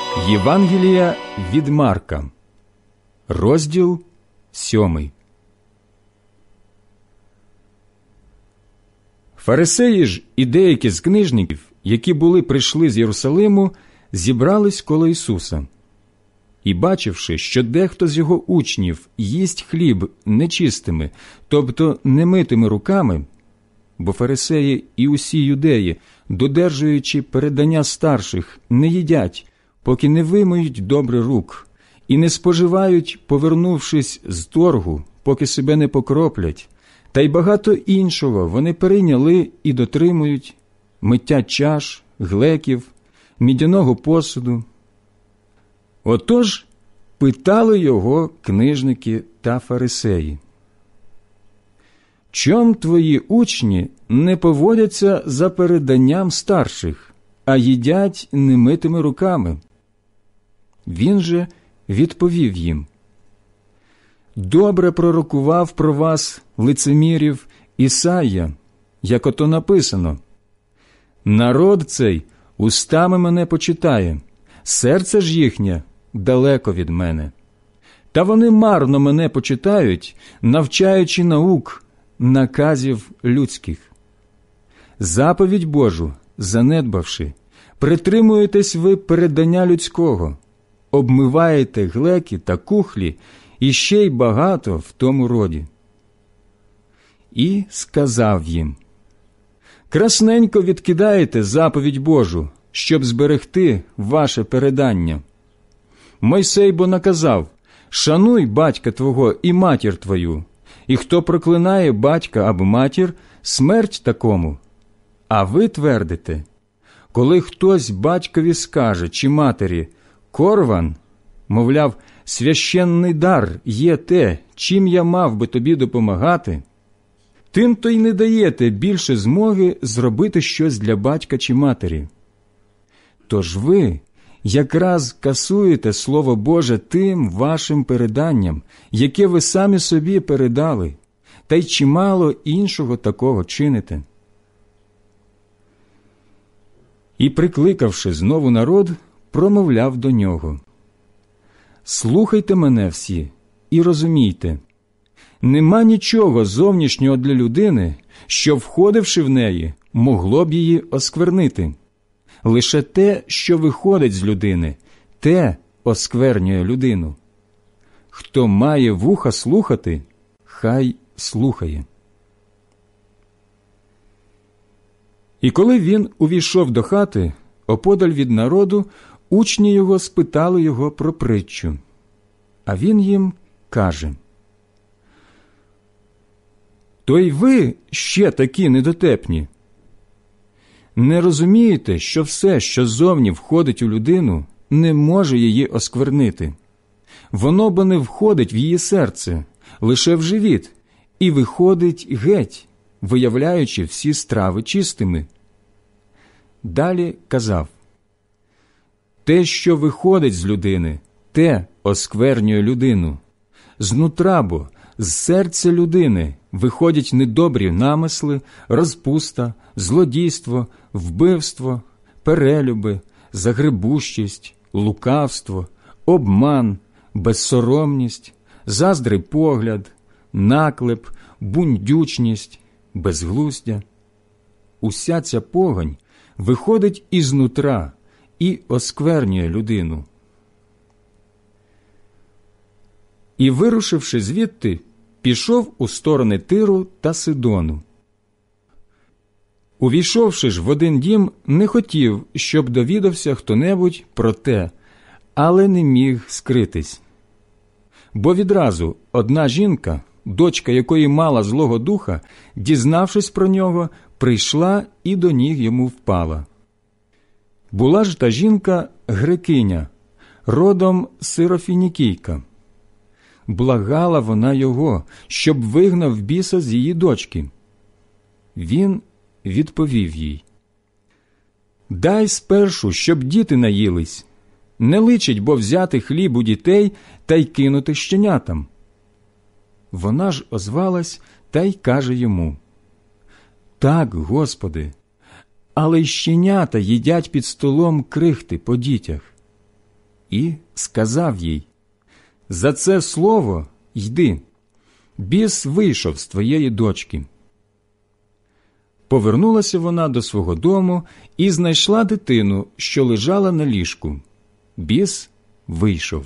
Євангелія від Марка, розділ 7. Фарисеї ж і деякі з книжників, які прийшли з Єрусалиму, зібрались коло Ісуса. І, бачивши, що дехто з його учнів їсть хліб нечистими, тобто немитими руками, бо фарисеї і усі юдеї, додержуючи передання старших, не їдять, поки не вимиють добре рук, і не споживають, повернувшись з торгу, поки себе не покроплять, та й багато іншого вони перейняли і дотримують: миття чаш, глеків, мідяного посуду. Отож питали його книжники та фарисеї: «Чом твої учні не поводяться за переданням старших, а їдять немитими руками?» Він же відповів їм: «Добре пророкував про вас, лицемірів, Ісая, як ото написано: народ цей устами мене почитає, серце ж їхнє далеко від мене. Та вони марно мене почитають, навчаючи наук, наказів людських. Заповідь Божу занедбавши, притримуєтесь ви передання людського, обмиваєте глеки та кухлі, і ще й багато в тому роді». І сказав їм: «Красненько відкидаєте заповідь Божу, щоб зберегти ваше передання. Мойсей бо наказав: шануй батька твого і матір твою, і хто проклинає батька або матір, смерть такому. А ви твердите: коли хтось батькові скаже чи матері: корван, мовляв, священний дар є те, чим я мав би тобі допомагати, тим то й не даєте більше змоги зробити щось для батька чи матері. Тож ви якраз касуєте Слово Боже тим вашим переданням, яке ви самі собі передали, та й чимало іншого такого чините». І, прикликавши знову народ, промовляв до нього: «Слухайте мене всі і розумійте. Нема нічого зовнішнього для людини, що, входивши в неї, могло б її осквернити. Лише те, що виходить з людини, те осквернює людину. Хто має вуха слухати, хай слухає». І коли він увійшов до хати, оподаль від народу, учні його спитали його про притчу. А він їм каже: «То й ви ще такі недотепні? Не розумієте, що все, що зовні входить у людину, не може її осквернити? Воно бо не входить в її серце, лише в живіт, і виходить геть, виявляючи всі страви чистими». Далі казав: «Те, що виходить з людини, те осквернює людину. Знутра бо, з серця людини, виходять недобрі намисли, розпуста, злодійство, вбивство, перелюби, загребущість, лукавство, обман, безсоромність, заздрий погляд, наклеп, бундючність, безглуздя. Уся ця погань виходить ізнутра і осквернює людину». І, вирушивши звідти, пішов у сторони Тиру та Сидону. Увійшовши ж в один дім, не хотів, щоб довідався хто-небудь про те, але не міг скритись. Бо відразу одна жінка, дочка якої мала Злого Духа, дізнавшись про нього, прийшла і до ніг йому впала. Була ж та жінка грекиня, родом сирофінікійка. Благала вона його, щоб вигнав біса з її дочки. Він відповів їй: «Дай спершу, щоб діти наїлись. Не личить бо взяти хліб у дітей та й кинути щенятам». Вона ж озвалась та й каже йому: «Так, Господи, але й щенята їдять під столом крихти по дітях». і сказав їй: «За це слово йди, біс вийшов з твоєї дочки». Повернулася вона до свого дому і знайшла дитину, що лежала на ліжку. Біс вийшов.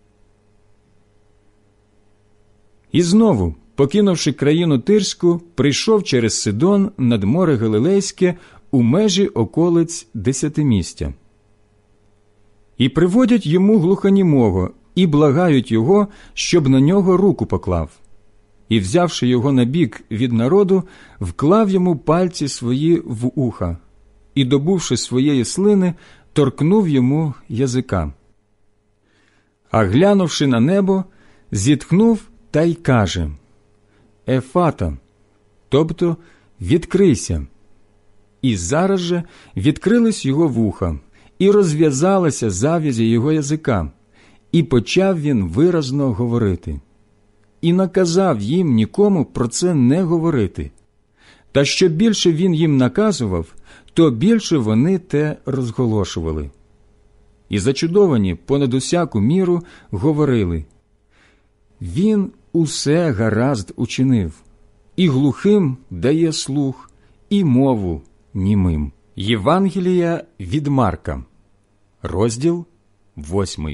І знову, покинувши країну Тирську, прийшов через Сидон над море Галилейське у межі околиць Десятимістя. І приводять йому глухонімого, і благають його, щоб на нього руку поклав. І, взявши його на бік від народу, вклав йому пальці свої в уха, і, добувши своєї слини, торкнув йому язика. А глянувши на небо, зітхнув та й каже: «Ефата», тобто «відкрийся». І зараз же відкрились його вуха, і розв'язалася зав'язі його язика, і почав він виразно говорити. І наказав їм нікому про це не говорити. Та що більше він їм наказував, то більше вони те розголошували. І зачудовані понад усяку міру говорили: «Він усе гаразд учинив, і глухим дає слух, і мову німим». Євангелія від Марка, розділ 8.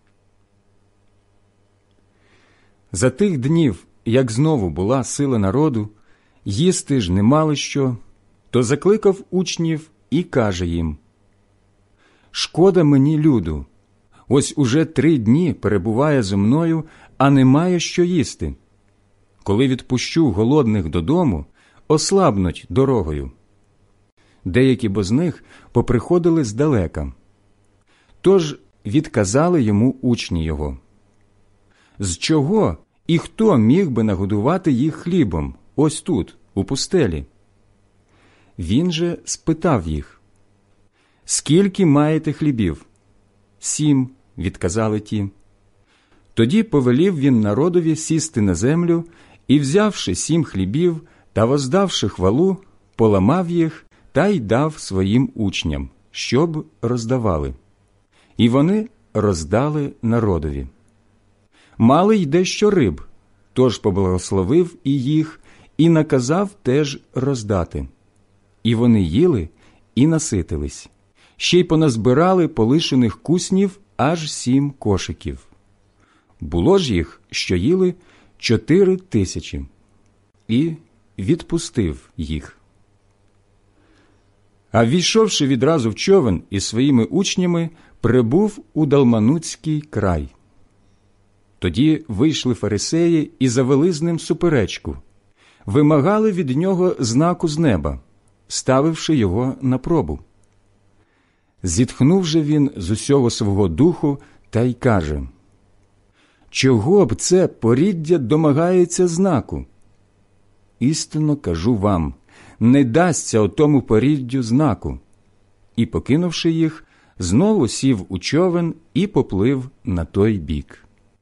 За тих днів, як знову була сила народу, їсти ж не мали що, то закликав учнів і каже їм: «Шкода мені люду, ось уже 3 дні перебуває зо мною, а не має що їсти. Коли відпущу голодних додому, ослабнуть дорогою». Деякі бо з них поприходили здалека. Тож відказали йому учні його: «З чого і хто міг би нагодувати їх хлібом ось тут, у пустелі?» Він же спитав їх: «Скільки маєте хлібів?» «7», – відказали ті. Тоді повелів він народові сісти на землю, і, взявши 7 хлібів та воздавши хвалу, поламав їх та й дав своїм учням, щоб роздавали. І вони роздали народові. Мали й дещо риб, тож поблагословив і їх, і наказав теж роздати. І вони їли і наситились. Ще й поназбирали полишених куснів аж 7 кошиків. Було ж їх, що їли, 4 тисячі. І відпустив їх. А ввійшовши відразу в човен із своїми учнями, прибув у Далманутський край. Тоді вийшли фарисеї і завели з ним суперечку, вимагали від нього знаку з неба, ставивши його на пробу. Зітхнув же він з усього свого духу та й каже: «Чого б це поріддя домагається знаку? Істинно кажу вам, не дасться отому поріддю знаку». І, покинувши їх, знову сів у човен і поплив на той бік.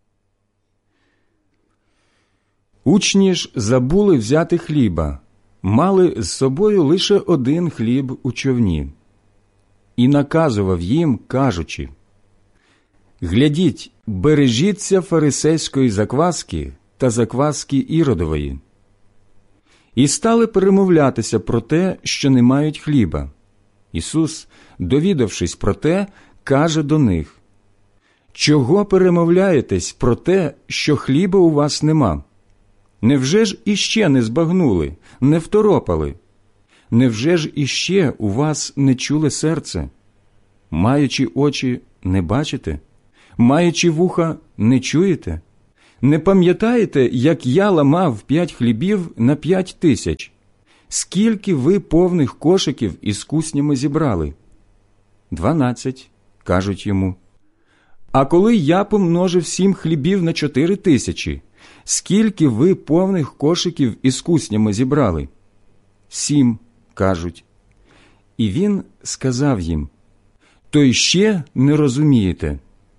Учні ж забули взяти хліба, мали з собою лише 1 хліб у човні. І наказував їм, кажучи: «Глядіть, бережіться фарисейської закваски та закваски Іродової». І стали перемовлятися про те, що не мають хліба. Ісус, довідавшись про те, каже до них: «Чого перемовляєтесь про те, що хліба у вас нема? Невже ж іще не збагнули, не второпали? Невже ж іще у вас не чуле серце? Маючи очі, не бачите? Маючи вуха, не чуєте? Не пам'ятаєте, як я ламав 5 хлібів на 5 тисяч? Скільки ви повних кошиків із куснями зібрали?» 12, кажуть йому. «А коли я помножив 7 хлібів на 4 тисячі, скільки ви повних кошиків із куснями зібрали?» 7, кажуть. І він сказав їм: «То й ще не розумієте?»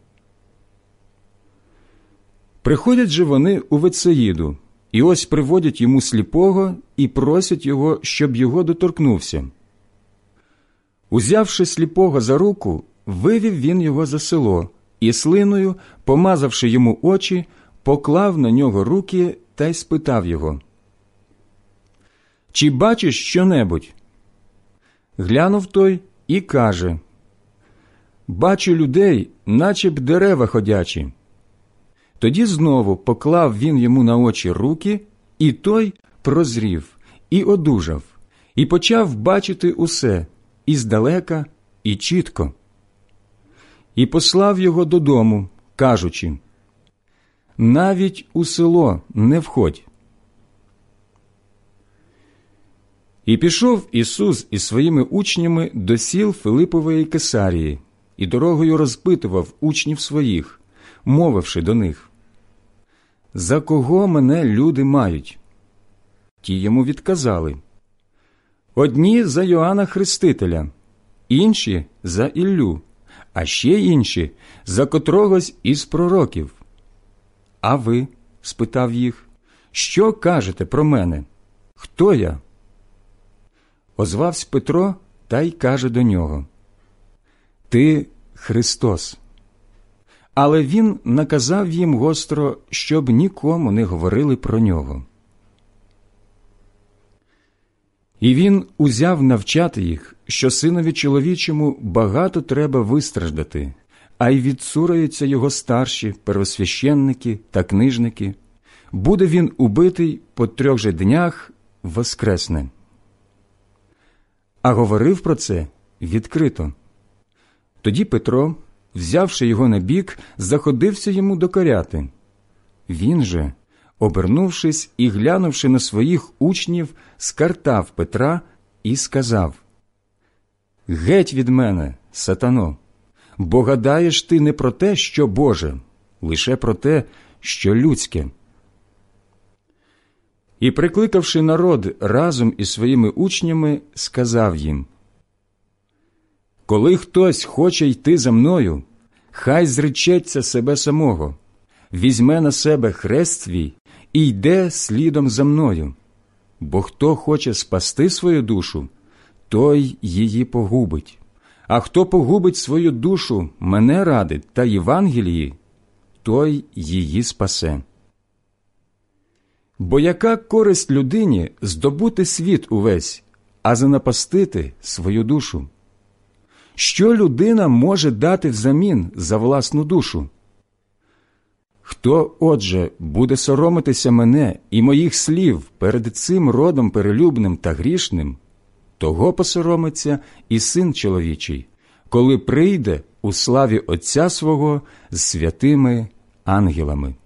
Приходять же вони у Вецаїду, і ось приводять йому сліпого і просять його, щоб його доторкнувся. Узявши сліпого за руку, вивів він його за село і слиною, помазавши йому очі, поклав на нього руки та й спитав його: «Чи бачиш що-небудь?» Глянув той і каже: «Бачу людей, наче б дерева ходячі». Тоді знову поклав він йому на очі руки, і той прозрів, і одужав, і почав бачити усе, і здалека, і чітко. І послав його додому, кажучи: «Навіть у село не входь». І пішов Ісус із своїми учнями до сіл Филипової Кесарії, і дорогою розпитував учнів своїх, мовивши до них: «За кого мене люди мають?» Ті йому відказали: «Одні за Йоанна Хрестителя, інші за Іллю, а ще інші за котрогось із пророків». «А ви?» – спитав їх. «Що кажете про мене? Хто я?» Озвався Петро та й каже до нього: «Ти Христос». Але він наказав їм гостро, щоб нікому не говорили про нього. І він узяв навчати їх, що синові чоловічому багато треба вистраждати, а й відцураються його старші, первосвященники та книжники. Буде він убитий, по 3 же днях воскресне. А говорив про це відкрито. Тоді Петро, взявши його на бік, заходився йому докоряти. Він же, обернувшись і глянувши на своїх учнів, скартав Петра і сказав: «Геть від мене, сатано, бо гадаєш ти не про те, що Боже, лише про те, що людське». І, прикликавши народ разом із своїми учнями, сказав їм: «Коли хтось хоче йти за мною, хай зречеться себе самого, візьме на себе хрест свій і йде слідом за мною. Бо хто хоче спасти свою душу, той її погубить. А хто погубить свою душу мене ради та Євангелії, той її спасе. Бо яка користь людині здобути світ увесь, а занапастити свою душу? Що людина може дати взамін за власну душу? Хто, отже, буде соромитися мене і моїх слів перед цим родом перелюбним та грішним, того посоромиться і Син чоловічий, коли прийде у славі Отця свого з святими ангелами».